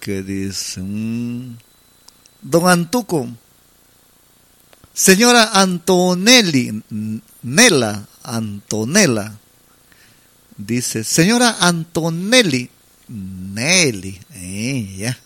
¿Qué dice? Don Antuco. Señora Antonelli. Antonella. Dice, señora Antonelli. Nelly. Ya.